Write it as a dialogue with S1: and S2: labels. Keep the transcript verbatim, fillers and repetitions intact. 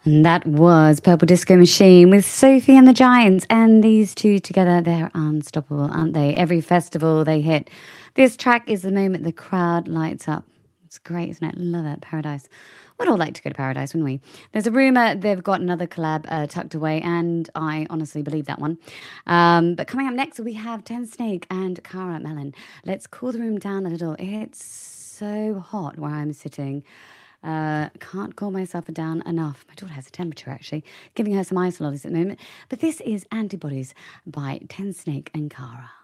S1: And that was Purple Disco Machine with Sophie and the Giants. And these two together, they're unstoppable, aren't they? Every festival they hit. This track is the moment the crowd lights up. It's great, isn't it? Love it. Paradise. We'd all like to go to Paradise, wouldn't we? There's a rumour they've got another collab uh, tucked away, and I honestly believe that one. Um, but coming up next, we have Ten Snake and Cara Melon. Let's cool the room down a little. It's so hot where I'm sitting. Uh, can't cool myself down enough. My daughter has a temperature actually, giving her some ice lollies at the moment. But this is Antibodies by Ten Snake and Cara.